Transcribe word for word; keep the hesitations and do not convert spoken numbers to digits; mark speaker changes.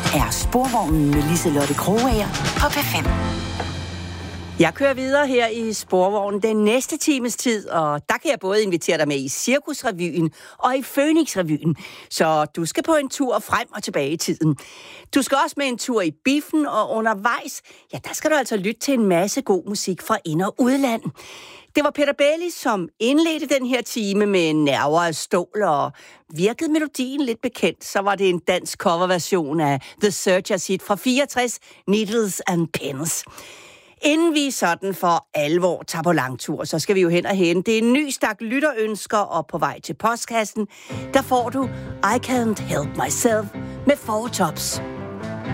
Speaker 1: er Sporvognen med Liselotte Krogager på P fem.
Speaker 2: Jeg kører videre her i Sporvognen den næste times tid, og der kan jeg både invitere dig med i Cirkusrevyen og i Fønixrevyen. Så du skal på en tur frem og tilbage i tiden. Du skal også med en tur i biffen, og undervejs, ja, der skal du altså lytte til en masse god musik fra ind- og udland. Det var Peter Belli, som indledte den her time med nerver af stål, og virkede melodien lidt bekendt, så var det en dansk coverversion af The Searchers hit fra fireogtres, Needles and Pins. Inden vi sådan for alvor tager på langtur, så skal vi jo hen og hente en ny stak lytterønsker, og på vej til postkassen, der får du I Can't Help Myself med Four Tops.